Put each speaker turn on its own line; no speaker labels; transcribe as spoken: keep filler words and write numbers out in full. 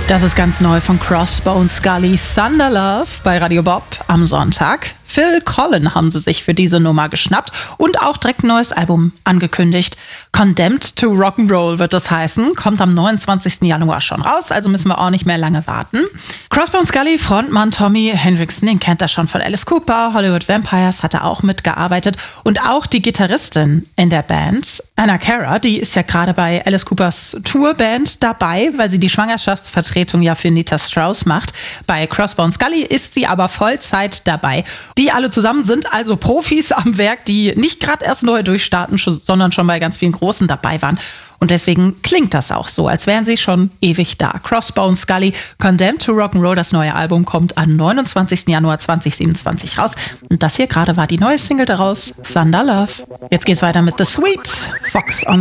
Das ist ganz neu von Crossbones Scully, Thunder Love bei Radio Bob am Sonntag. Phil Collen haben sie sich für diese Nummer geschnappt und auch direkt ein neues Album angekündigt. Condemned to Rock'n'Roll wird das heißen, kommt am neunundzwanzigsten Januar schon raus, also müssen wir auch nicht mehr lange warten. Crossbones Scully, Frontmann Tommy Hendrickson, den kennt er schon von Alice Cooper, Hollywood Vampires hat er auch mitgearbeitet und auch die Gitarristin in der Band, Anna Cara, die ist ja gerade bei Alice Coopers Tourband dabei, weil sie die Schwangerschaftsvertretung ja für Nita Strauss macht. Bei Crossbones Scully ist sie aber Vollzeit dabei. Die alle zusammen sind also Profis am Werk, die nicht gerade erst neu durchstarten, sondern schon bei ganz vielen Großen dabei waren. Und deswegen klingt das auch so, als wären sie schon ewig da. Crossbones Scully, Condemned to Rock'n'Roll, das neue Album kommt am neunundzwanzigsten Januar zweitausendsiebenundzwanzig raus. Und das hier gerade war die neue Single daraus, Thunder Love. Jetzt geht's weiter mit The Sweet, Fox on